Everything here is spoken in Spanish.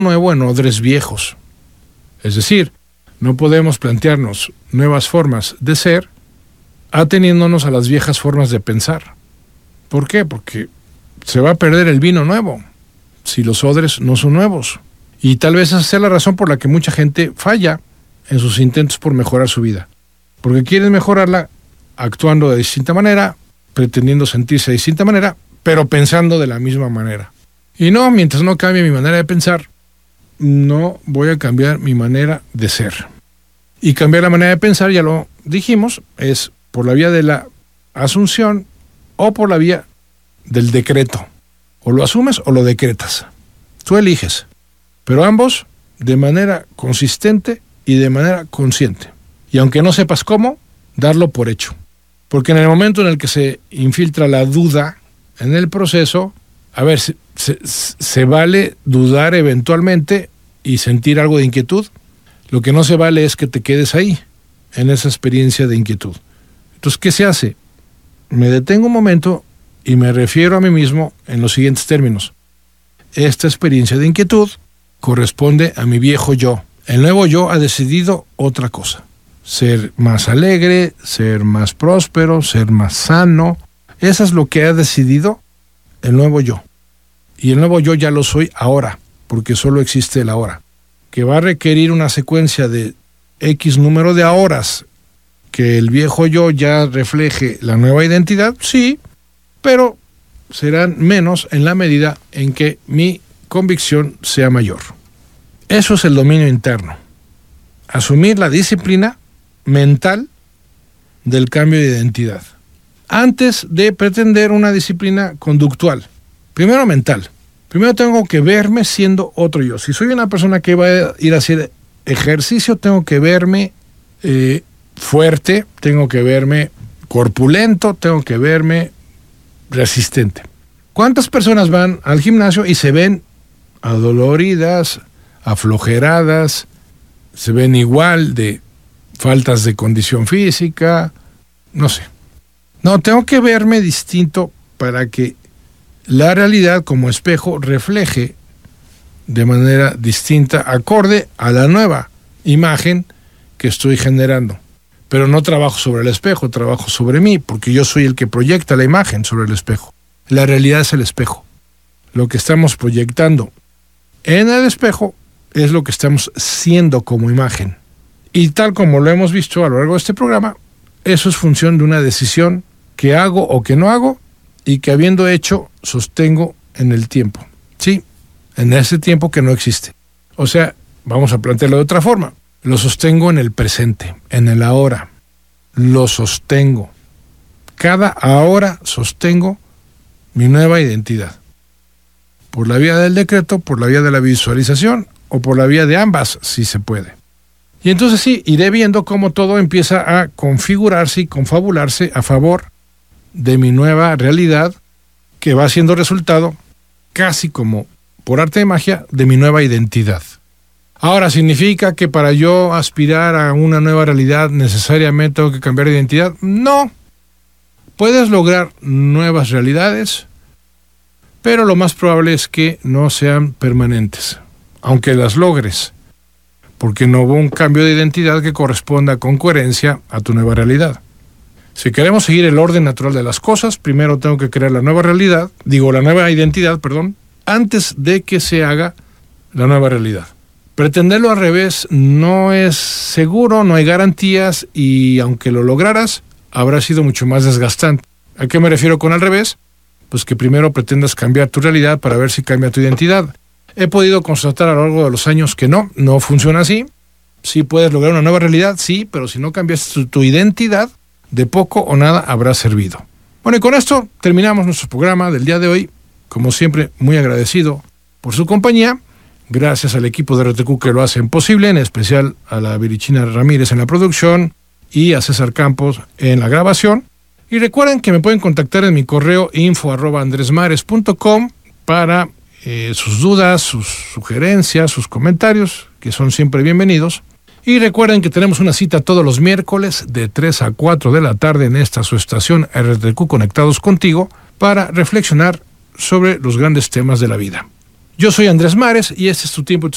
nuevo en odres viejos. Es decir, no podemos plantearnos nuevas formas de ser ateniéndonos a las viejas formas de pensar. ¿Por qué? Porque se va a perder el vino nuevo si los odres no son nuevos. Y tal vez esa sea la razón por la que mucha gente falla en sus intentos por mejorar su vida. Porque quieren mejorarla actuando de distinta manera, pretendiendo sentirse de distinta manera, pero pensando de la misma manera. Y no, mientras no cambie mi manera de pensar, no voy a cambiar mi manera de ser. Y cambiar la manera de pensar, ya lo dijimos, es por la vía de la asunción o por la vía del decreto. O lo asumes o lo decretas. Tú eliges. Pero ambos de manera consistente y de manera consciente. Y aunque no sepas cómo, darlo por hecho. Porque en el momento en el que se infiltra la duda en el proceso, a ver, se vale dudar eventualmente y sentir algo de inquietud. Lo que no se vale es que te quedes ahí, en esa experiencia de inquietud. Entonces, ¿qué se hace? Me detengo un momento y me refiero a mí mismo en los siguientes términos. Esta experiencia de inquietud corresponde a mi viejo yo. El nuevo yo ha decidido otra cosa. Ser más alegre, ser más próspero, ser más sano. Eso es lo que ha decidido el nuevo yo. Y el nuevo yo ya lo soy ahora, porque solo existe el ahora. Que va a requerir una secuencia de X número de ahoras que el viejo yo ya refleje la nueva identidad, sí, pero serán menos en la medida en que mi convicción sea mayor. Eso es el dominio interno. Asumir la disciplina mental del cambio de identidad. Antes de pretender una disciplina conductual. Primero mental. Primero tengo que verme siendo otro yo. Si soy una persona que va a ir a hacer ejercicio, tengo que verme fuerte, tengo que verme corpulento, tengo que verme resistente. ¿Cuántas personas van al gimnasio y se ven adoloridas, aflojeradas, se ven igual de faltas de condición física? No sé. No, tengo que verme distinto para que la realidad como espejo refleje de manera distinta, acorde a la nueva imagen que estoy generando. Pero no trabajo sobre el espejo, trabajo sobre mí, porque yo soy el que proyecta la imagen sobre el espejo. La realidad es el espejo. Lo que estamos proyectando en el espejo es lo que estamos siendo como imagen. Y tal como lo hemos visto a lo largo de este programa, eso es función de una decisión que hago o que no hago y que habiendo hecho sostengo en el tiempo. Sí, en ese tiempo que no existe. O sea, vamos a plantearlo de otra forma. Lo sostengo en el presente, en el ahora. Lo sostengo. Cada ahora sostengo mi nueva identidad. Por la vía del decreto, por la vía de la visualización o por la vía de ambas, si se puede. Y entonces sí, iré viendo cómo todo empieza a configurarse y confabularse a favor de mi nueva realidad, que va siendo resultado, casi como por arte de magia, de mi nueva identidad. Ahora, ¿significa que para yo aspirar a una nueva realidad necesariamente tengo que cambiar de identidad? No. Puedes lograr nuevas realidades, pero lo más probable es que no sean permanentes, aunque las logres, porque no hubo un cambio de identidad que corresponda con coherencia a tu nueva realidad. Si queremos seguir el orden natural de las cosas, primero tengo que crear la nueva nueva identidad, antes de que se haga la nueva realidad. Pretenderlo al revés no es seguro, no hay garantías y aunque lo lograras, habrá sido mucho más desgastante. ¿A qué me refiero con al revés? Pues que primero pretendas cambiar tu realidad para ver si cambia tu identidad. He podido constatar a lo largo de los años que no funciona así. Sí puedes lograr una nueva realidad, sí, pero si no cambias tu identidad, de poco o nada habrá servido. Bueno, y con esto terminamos nuestro programa del día de hoy. Como siempre, muy agradecido por su compañía. Gracias al equipo de RTQ que lo hacen posible, en especial a la Virichina Ramírez en la producción y a César Campos en la grabación. Y recuerden que me pueden contactar en mi correo info@andresmares.com para sus dudas, sus sugerencias, sus comentarios, que son siempre bienvenidos. Y recuerden que tenemos una cita todos los miércoles de 3 a 4 de la tarde en esta su estación RTQ Conectados Contigo para reflexionar sobre los grandes temas de la vida. Yo soy Andrés Mares y este es tu tiempo y tu